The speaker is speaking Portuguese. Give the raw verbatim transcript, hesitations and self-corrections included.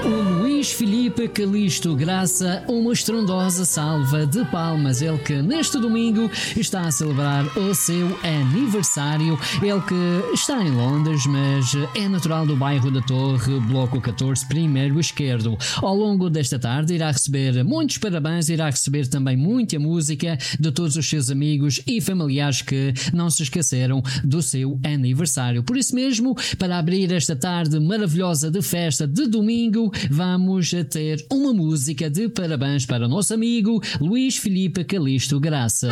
O Luís Filipe Calixto Graça, uma estrondosa salva de palmas. Ele que neste domingo está a celebrar o seu aniversário. Ele que está em Londres, mas é natural do bairro da Torre, Bloco catorze, primeiro esquerdo. Ao longo desta tarde irá receber muitos parabéns, irá receber também muita música de todos os seus amigos e familiares que não se esqueceram do seu aniversário. Por isso mesmo, para abrir esta tarde maravilhosa de festa de domingo, vamos ter uma música de parabéns para o nosso amigo Luís Filipe Calixto Graça.